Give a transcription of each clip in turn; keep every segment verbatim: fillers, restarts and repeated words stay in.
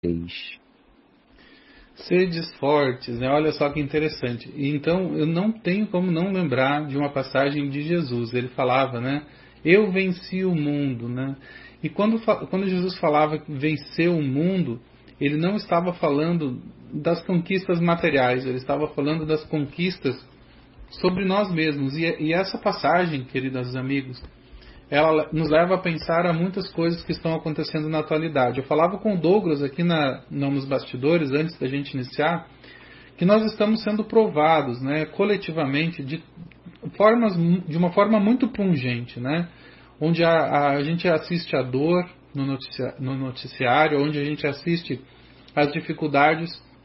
Sedes fortes, né? Olha só que interessante. Então, eu não tenho como não lembrar de uma passagem de Jesus. Ele falava, né? Eu venci o mundo, né? E quando, quando Jesus falava que venceu o mundo, ele não estava falando das conquistas materiais, ele estava falando das conquistas sobre nós mesmos. E, e essa passagem, queridos amigos, ela nos leva a pensar a muitas coisas que estão acontecendo na atualidade. Eu falava com o Douglas aqui na, nos bastidores, antes da gente iniciar, que nós estamos sendo provados, né, coletivamente, de, formas, de uma forma muito pungente, né, onde a, a gente assiste a dor no, noticia, no noticiário, onde a gente assiste as dificuldades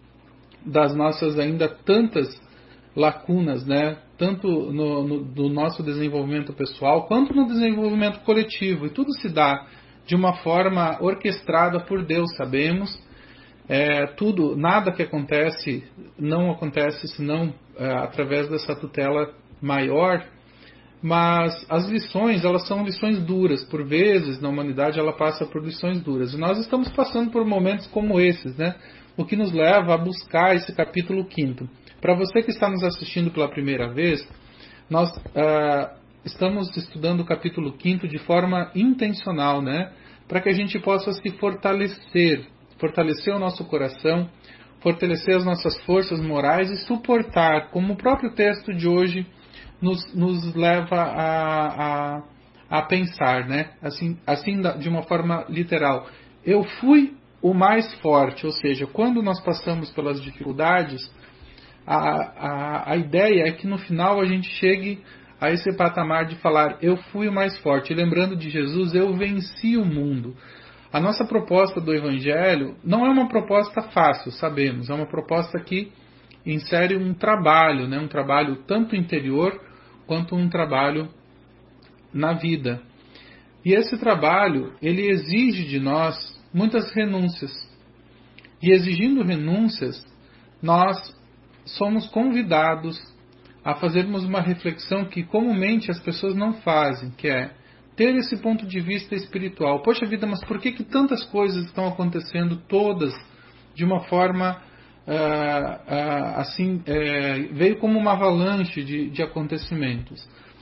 das nossas ainda tantas lacunas, né? Tanto no, no do nosso desenvolvimento pessoal, quanto no desenvolvimento coletivo. E tudo se dá de uma forma orquestrada por Deus, sabemos. É, tudo, nada que acontece não acontece senão é, através dessa tutela maior. Mas as lições, elas são lições duras. Por vezes, na humanidade, ela passa por lições duras. E nós estamos passando por momentos como esses, né? O que nos leva a buscar esse capítulo quinto. Para você que está nos assistindo pela primeira vez, nós uh, estamos estudando o capítulo quinto de forma intencional, né? Para que a gente possa se fortalecer, fortalecer o nosso coração, fortalecer as nossas forças morais e suportar, como o próprio texto de hoje nos, nos leva a, a, a pensar, né? Assim, assim, de uma forma literal. Eu fui o mais forte, ou seja, quando nós passamos pelas dificuldades, A, a, a ideia é que no final a gente chegue a esse patamar de falar, eu fui o mais forte. E lembrando de Jesus, eu venci o mundo. A nossa proposta do Evangelho não é uma proposta fácil, sabemos. É uma proposta que insere um trabalho, né? Um trabalho tanto interior quanto um trabalho na vida. E esse trabalho, ele exige de nós muitas renúncias. E exigindo renúncias, nós somos convidados a fazermos uma reflexão que comumente as pessoas não fazem, que é ter esse ponto de vista espiritual. Poxa vida, mas por que, que tantas coisas estão acontecendo todas de uma forma uh, uh, assim, uh, veio como uma avalanche de, de acontecimentos.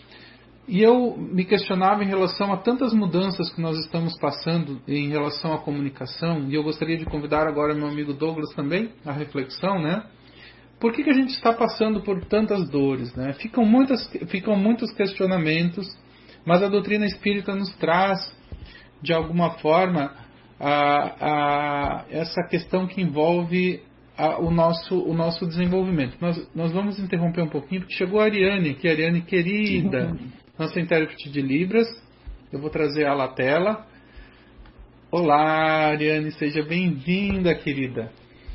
E eu me questionava em relação a tantas mudanças que nós estamos passando em relação à comunicação, e eu gostaria de convidar agora meu amigo Douglas também à reflexão, né? Por que, que a gente está passando por tantas dores, né? Ficam, muitas, ficam muitos questionamentos, mas a doutrina espírita nos traz, de alguma forma, a, a, essa questão que envolve a, o, nosso, o nosso desenvolvimento. Nós, nós vamos interromper um pouquinho, porque chegou a Ariane aqui, a Ariane querida, nossa intérprete de Libras. Eu vou trazer ela à tela. Olá, Ariane, seja bem-vinda, querida.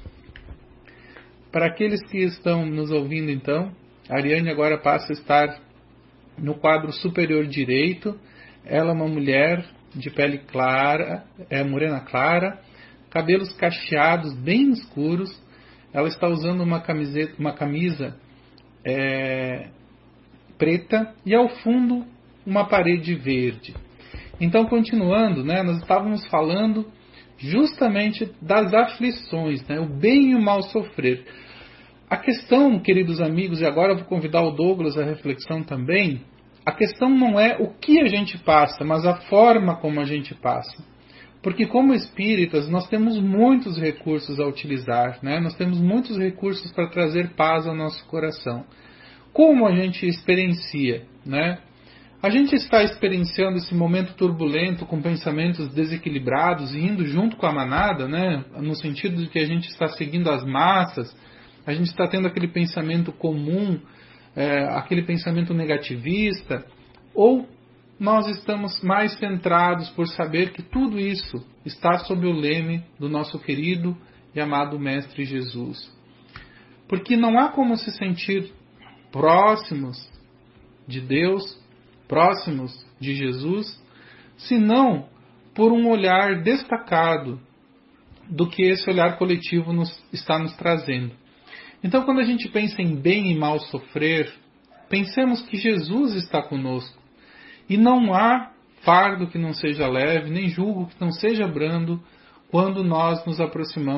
Para aqueles que estão nos ouvindo, então, a Ariane agora passa a estar no quadro superior direito. Ela é uma mulher de pele clara, é morena clara, cabelos cacheados bem escuros. Ela está usando uma, camiseta, uma camisa é, preta e ao fundo uma parede verde. Então, continuando, né, nós estávamos falando justamente das aflições, né? O bem e o mal sofrer. A questão, queridos amigos, e agora eu vou convidar o Douglas à reflexão também, a questão não é o que a gente passa, mas a forma como a gente passa. Porque como espíritas, nós temos muitos recursos a utilizar, né? Nós temos muitos recursos para trazer paz ao nosso coração. Como a gente experiencia, né? A gente está experienciando esse momento turbulento com pensamentos desequilibrados e indo junto com a manada, né? No sentido de que a gente está seguindo as massas, a gente está tendo aquele pensamento comum, é, aquele pensamento negativista, ou nós estamos mais centrados por saber que tudo isso está sob o leme do nosso querido e amado Mestre Jesus. Porque não há como se sentir próximos de Deus, próximos de Jesus, senão por um olhar destacado do que esse olhar coletivo nos, está nos trazendo. Então, quando a gente pensa em bem e mal sofrer, pensemos que Jesus está conosco. E não há fardo que não seja leve, nem jugo que não seja brando, quando nós nos aproximamos